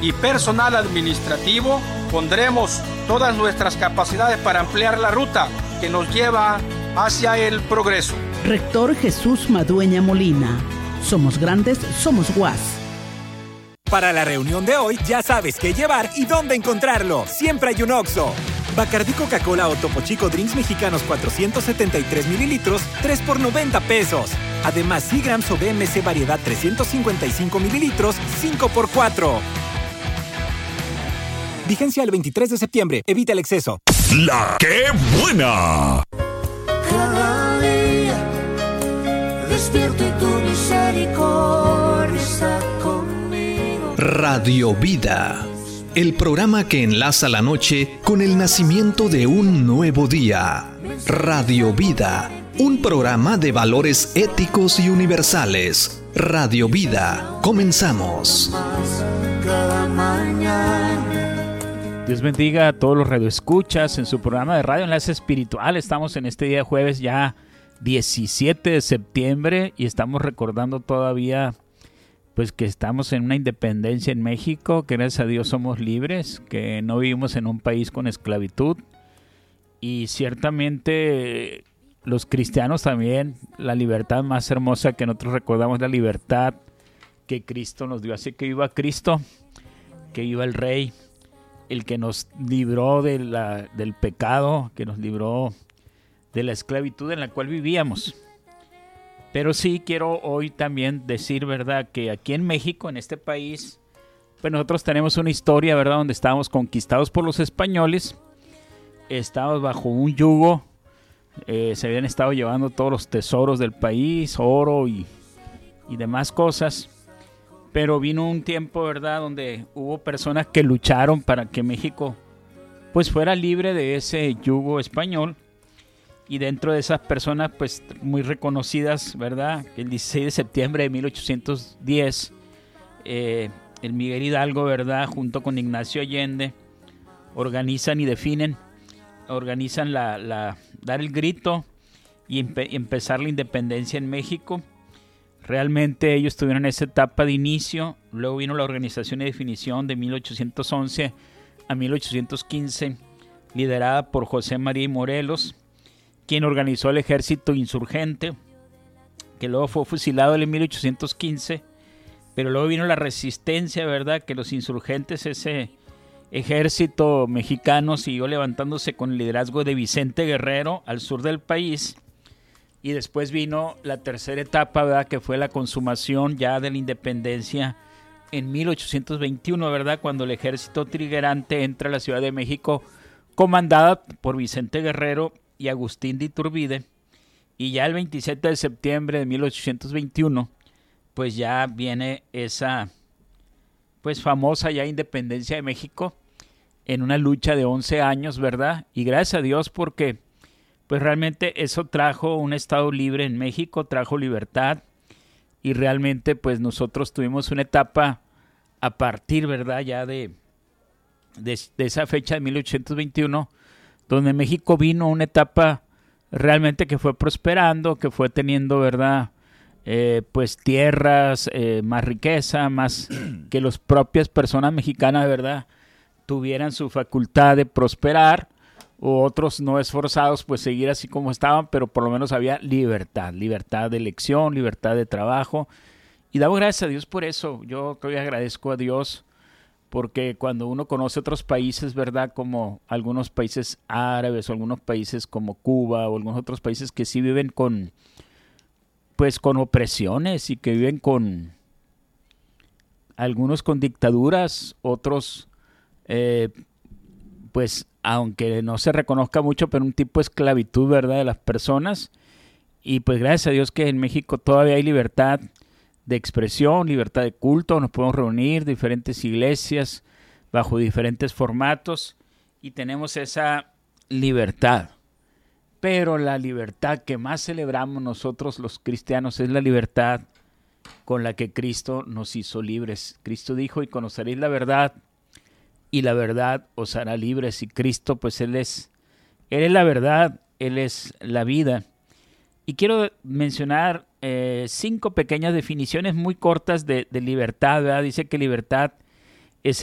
y personal administrativo, pondremos todas nuestras capacidades para ampliar la ruta que nos lleva hacia el progreso. Rector Jesús Madueña Molina. Somos grandes, somos UAS. Para la reunión de hoy ya sabes qué llevar y dónde encontrarlo. Siempre hay un Oxxo. Bacardí Coca-Cola o Topo Chico Drinks Mexicanos 473 mililitros, 3 por 90 pesos. Además, Seagrams o BMC Variedad 355 mililitros, 5 por 4. Vigencia el 23 de septiembre. Evita el exceso. ¡La qué buena! Cada día despierto y tu misericordia está conmigo. Radio Vida, el programa que enlaza la noche con el nacimiento de un nuevo día. Radio Vida, un programa de valores éticos y universales. Radio Vida, comenzamos. Cada mañana. Dios bendiga a todos los radioescuchas en su programa de Radio Enlace Espiritual. Estamos en este día jueves ya 17 de septiembre y estamos recordando todavía pues que estamos en una independencia en México, que gracias a Dios somos libres, que no vivimos en un país con esclavitud y ciertamente los cristianos también, la libertad más hermosa que nosotros recordamos, la libertad que Cristo nos dio. Así que viva Cristo, que viva el Rey, el que nos libró del pecado, que nos libró de la esclavitud en la cual vivíamos. Pero sí quiero hoy también decir, ¿verdad?, que aquí en México, en este país, pues nosotros tenemos una historia, ¿verdad?, donde estábamos conquistados por los españoles, estábamos bajo un yugo, se habían estado llevando todos los tesoros del país, oro y demás cosas. Pero vino un tiempo, ¿verdad?, donde hubo personas que lucharon para que México pues fuera libre de ese yugo español. Y dentro de esas personas pues muy reconocidas, ¿verdad?, el 16 de septiembre de 1810, el Miguel Hidalgo, ¿verdad?, junto con Ignacio Allende, organizan dar el grito y empezar la independencia en México. Realmente ellos tuvieron esa etapa de inicio, luego vino la organización y definición de 1811 a 1815, liderada por José María Morelos, quien organizó el ejército insurgente, que luego fue fusilado en 1815, pero luego vino la resistencia, ¿verdad?, que los insurgentes, ese ejército mexicano siguió levantándose con el liderazgo de Vicente Guerrero al sur del país. Y después vino la tercera etapa, ¿verdad?, que fue la consumación ya de la independencia en 1821, ¿verdad?, cuando el ejército trigarante entra a la Ciudad de México, comandada por Vicente Guerrero y Agustín de Iturbide. Y ya el 27 de septiembre de 1821, pues ya viene esa pues famosa ya independencia de México en una lucha de 11 años, ¿verdad? Y gracias a Dios porque pues realmente eso trajo un estado libre en México, trajo libertad y realmente pues nosotros tuvimos una etapa a partir, ¿verdad?, ya de esa fecha de 1821, donde México vino una etapa realmente que fue prosperando, que fue teniendo, ¿verdad?, pues tierras, más riqueza, más que las propias personas mexicanas, ¿verdad?, tuvieran su facultad de prosperar, o otros no esforzados, pues seguir así como estaban, pero por lo menos había libertad de elección, libertad de trabajo, y damos gracias a Dios por eso. Yo todavía agradezco a Dios, porque cuando uno conoce otros países, ¿verdad?, como algunos países árabes, o algunos países como Cuba, o algunos otros países que sí viven con opresiones, y que viven con algunos con dictaduras, otros pues aunque no se reconozca mucho, pero un tipo de esclavitud, ¿verdad?, de las personas. Y pues gracias a Dios que en México todavía hay libertad de expresión, libertad de culto, nos podemos reunir, diferentes iglesias, bajo diferentes formatos, y tenemos esa libertad. Pero la libertad que más celebramos nosotros los cristianos es la libertad con la que Cristo nos hizo libres. Cristo dijo: y conoceréis la verdad, y la verdad os hará libres. Y Cristo, pues Él es la verdad, Él es la vida. Y quiero mencionar 5 pequeñas definiciones muy cortas de libertad, ¿verdad? Dice que libertad